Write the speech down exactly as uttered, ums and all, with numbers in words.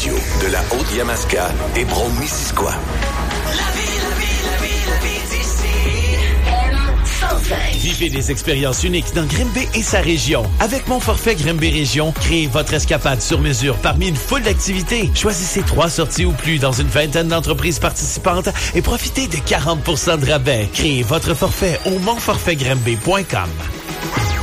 spéciaux de la Haute-Yamaska et Brome-Missisquoi. Vivez des expériences uniques dans Grimby et sa région. Avec mon forfait Grimby Région, créez votre escapade sur mesure parmi une foule d'activités. Choisissez trois sorties ou plus dans une vingtaine d'entreprises participantes et profitez de quarante pour cent de rabais. Créez votre forfait au mon forfait grimby point com.